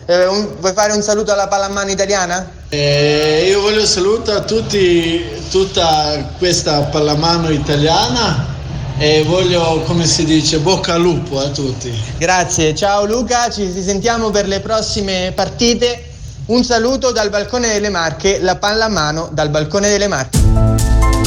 Vuoi fare un saluto alla pallamano italiana? Io voglio salutare a tutti, tutta questa pallamano italiana e voglio, come si dice, bocca al lupo a tutti. Grazie, ciao Luca, ci sentiamo per le prossime partite. Un saluto dal balcone delle Marche, la pallamano dal balcone delle Marche.